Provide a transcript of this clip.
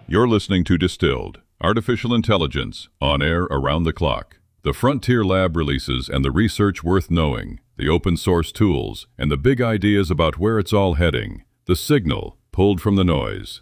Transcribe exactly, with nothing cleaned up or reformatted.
You're listening to Distilled, Artificial Intelligence, on air around the clock. The Frontier Lab releases and the research worth knowing, the open source tools, and the big ideas about where it's all heading. The signal, pulled from the noise.